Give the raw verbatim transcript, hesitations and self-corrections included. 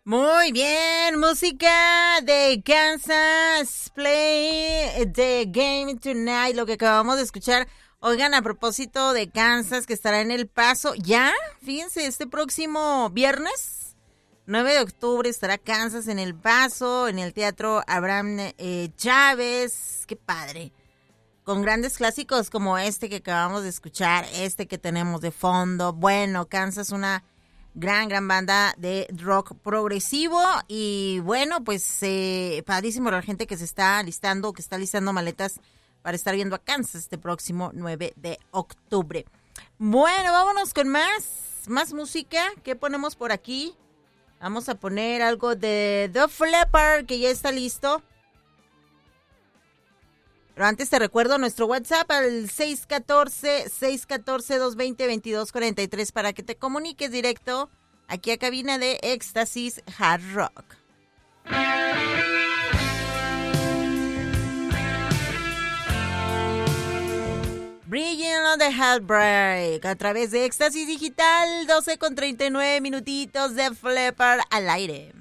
Muy bien, música de Kansas, Play the Game Tonight, lo que acabamos de escuchar. Oigan, a propósito de Kansas, que estará en El Paso, ya, fíjense, este próximo viernes, nueve de octubre, estará Kansas en El Paso, en el Teatro Abraham eh, Chávez, qué padre. Con grandes clásicos como este que acabamos de escuchar, este que tenemos de fondo. Bueno, Kansas, una gran, gran banda de rock progresivo. Y bueno, pues eh, padrísimo la gente que se está listando, que está listando maletas para estar viendo a Kansas este próximo nueve de octubre. Bueno, vámonos con más, más música. ¿Qué ponemos por aquí? Vamos a poner algo de Def Leppard, que ya está listo. Pero antes te recuerdo nuestro WhatsApp al seis uno cuatro, seis uno cuatro, dos dos cero, dos dos cuatro tres para que te comuniques directo aquí a cabina de Éxtasis Hard Rock. Brilliant on the Heartbreak a través de Éxtasis Digital, doce con treinta y nueve minutitos de Def Leppard al aire.